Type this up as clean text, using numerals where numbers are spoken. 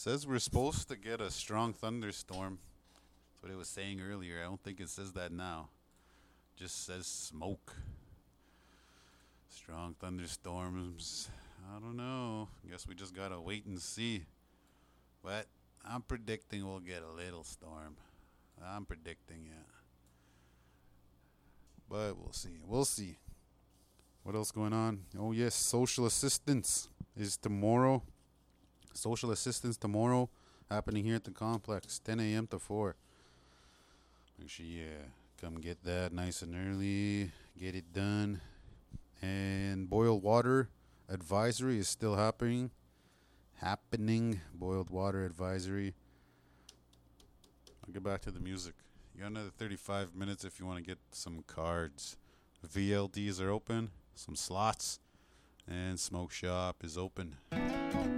says we're supposed to get a strong thunderstorm. That's what it was saying earlier. I don't think it says that now. Just says smoke. Strong thunderstorms. I don't know. Guess we just gotta wait and see. But I'm predicting we'll get a little storm. I'm predicting it. But we'll see. We'll see. What else going on? Oh yes, social assistance is tomorrow. Social assistance tomorrow, happening here at the complex, 10 a.m. to 4. Make sure you come get that nice and early, get it done. And boiled water advisory is still happening. Boiled water advisory. I'll get back to the music. You got another 35 minutes if you want to get some cards. VLDs are open, some slots, and Smoke Shop is open.